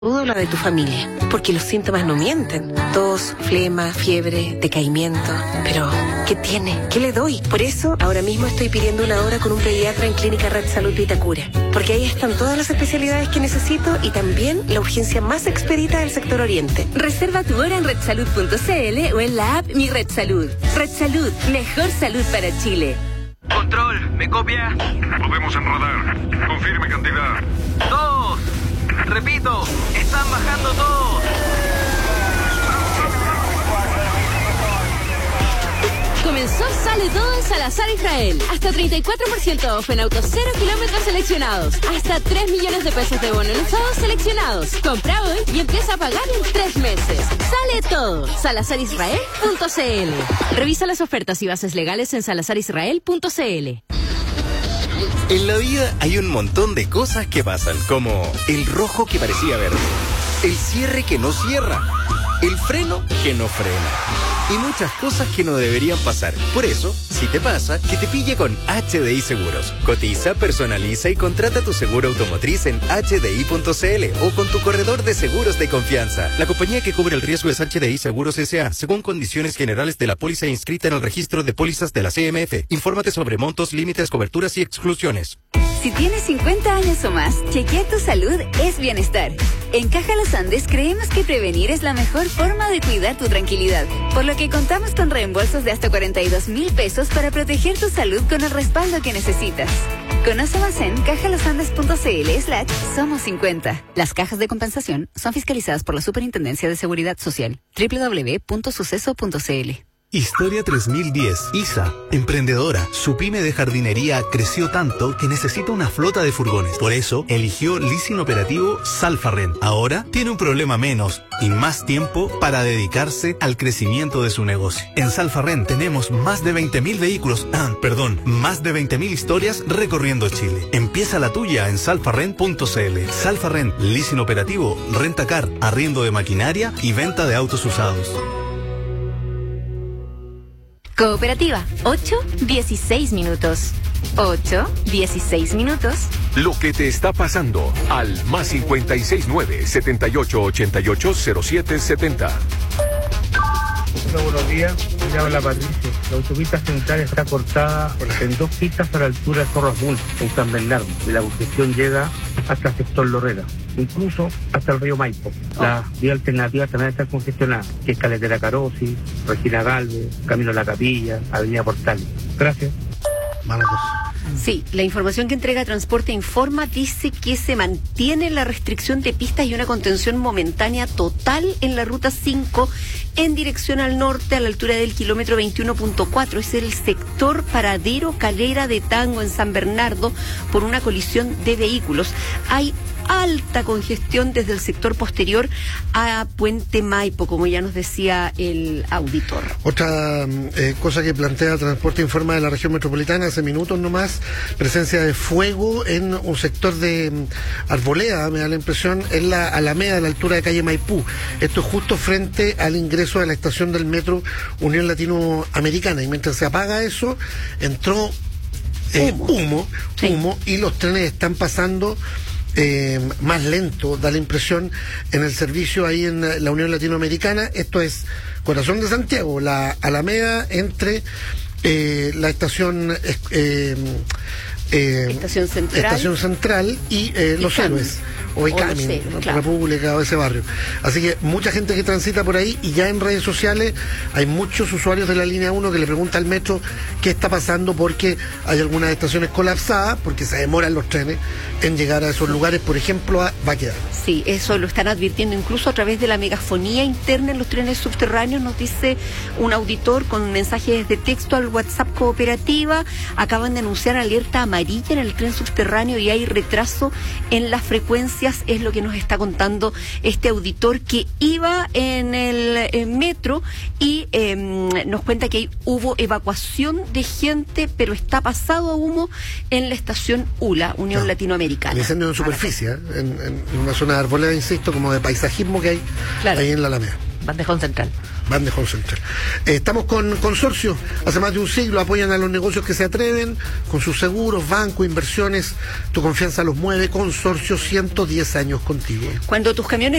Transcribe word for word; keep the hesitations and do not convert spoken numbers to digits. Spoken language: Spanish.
O la de tu familia, porque los síntomas no mienten. Tos, flema, fiebre, decaimiento. Pero, ¿qué tiene? ¿Qué le doy? Por eso, ahora mismo estoy pidiendo una hora con un pediatra en Clínica Red Salud Vitacura. Porque ahí están todas las especialidades que necesito y también la urgencia más expedita del sector oriente. Reserva tu hora en red salud punto c l o en la app Mi Red Salud. Red Salud, mejor salud para Chile. Control, ¿me copia? Lo vemos en radar. Confirme cantidad. Dos. Repito, están bajando todos. Comenzó Sale Todo en Salazar Israel. Hasta treinta y cuatro por ciento off en autos cero kilómetros seleccionados. Hasta tres millones de pesos de bono en usados seleccionados. Compra hoy y empieza a pagar en tres meses. Sale Todo. salazar israel punto c l. Revisa las ofertas y bases legales en salazar israel punto c l. En la vida hay un montón de cosas que pasan, como el rojo que parecía verde, el cierre que no cierra, el freno que no frena y muchas cosas que no deberían pasar. Por eso, si te pasa, que te pille con H D I Seguros. Cotiza, personaliza y contrata tu seguro automotriz en h d i punto c l o con tu corredor de seguros de confianza. La compañía que cubre el riesgo es H D I Seguros S A, según condiciones generales de la póliza inscrita en el registro de pólizas de la C M F. Infórmate sobre montos, límites, coberturas y exclusiones. Si tienes cincuenta años o más, chequear tu salud es bienestar. En Caja Los Andes creemos que prevenir es la mejor forma de cuidar tu tranquilidad, por lo que contamos con reembolsos de hasta cuarenta y dos mil pesos para proteger tu salud con el respaldo que necesitas. Conoce más en cajalosandes punto c l slash somos cincuenta. Las cajas de compensación son fiscalizadas por la Superintendencia de Seguridad Social. doble u doble u doble u punto suceso punto c l. Historia tres mil diez. Isa, emprendedora. Su pyme de jardinería creció tanto que necesita una flota de furgones. Por eso, eligió leasing operativo Salfarrent. Ahora tiene un problema menos y más tiempo para dedicarse al crecimiento de su negocio. En Salfarrent tenemos más de veinte mil vehículos, ah, perdón, más de veinte mil historias recorriendo Chile. Empieza la tuya en salfarrent punto c l. Salfarrent, leasing operativo, rentacar, arriendo de maquinaria y venta de autos usados. Cooperativa, ocho, dieciséis minutos. ocho, dieciséis minutos. Lo que te está pasando al más cincuenta y seis nueve, setenta y ocho ochenta y ocho cero siete setenta. Hola, buenos días. Me habla Patricio. La autopista central está cortada en dos pistas a la altura de Zorro Azul, en San Bernardo, y la congestión llega hasta el sector Lorena, incluso hasta el río Maipo. Las vías alternativas también están congestionadas, que es Caletera Carosi, Regina Galvez, Camino a la Capilla, Avenida Portales. Gracias. Mala cosa. Sí, la información que entrega Transporte Informa dice que se mantiene la restricción de pistas y una contención momentánea total en la ruta cinco en dirección al norte a la altura del kilómetro veintiuno punto cuatro. Es el sector Paradero Calera de Tango en San Bernardo por una colisión de vehículos. Hay alta congestión desde el sector posterior a Puente Maipo, como ya nos decía el auditor. Otra eh, cosa que plantea Transporte Informa de la región metropolitana hace minutos nomás, presencia de fuego en un sector de um, Arboleda, me da la impresión, en la Alameda, a la altura de calle Maipú. Esto es justo frente al ingreso de la estación del metro Unión Latinoamericana, y mientras se apaga eso, entró eh, humo, humo, sí. humo, y los trenes están pasando Eh, más lento, da la impresión, en el servicio ahí en la Unión Latinoamericana. Esto es Corazón de Santiago, la Alameda, entre eh, la estación eh, eh, estación central, estación central y eh, Los Héroes o Icami, claro. República o ese barrio. Así que mucha gente que transita por ahí, y ya en redes sociales hay muchos usuarios de la línea uno que le pregunta al metro qué está pasando, porque hay algunas estaciones colapsadas, porque se demoran los trenes en llegar a esos lugares, por ejemplo a Baquedano. Sí, eso lo están advirtiendo incluso a través de la megafonía interna en los trenes subterráneos, nos dice un auditor con mensajes de texto al WhatsApp Cooperativa. Acaban de anunciar alerta amarilla en el tren subterráneo y hay retraso en las frecuencias, es lo que nos está contando este auditor que iba en el eh, metro y eh, nos cuenta que hay, hubo evacuación de gente, pero está pasado a humo en la estación U L A, Unión no. Latinoamericana. El incendio en superficie, ¿eh? en, en una zona de Arboleda, insisto, como de paisajismo que hay, claro, ahí en la Alameda. Bandejón central. Bandejón Central. Eh, estamos con Consorcio. Hace más de un siglo apoyan a los negocios que se atreven con sus seguros, banco, inversiones. Tu confianza los mueve. Consorcio, ciento diez años contigo. Cuando tus camiones